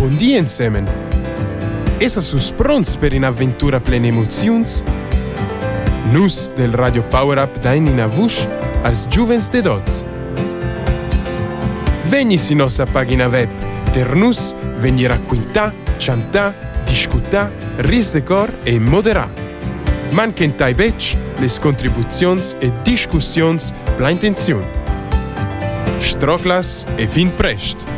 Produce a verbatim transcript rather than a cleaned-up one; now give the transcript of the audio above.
Buon dia insemen! Essa sus pronts per un'avventura plena emozions? Nus del Radio Power Up dain in avush als giuvens de dots. Vegni si nostra pagina web, ter nus vegni racquintà, chantà, discutà, ris de cor e moderà. Manquentai bec les contribuzions e discussions pla intenziun. Stroclas e fin prest!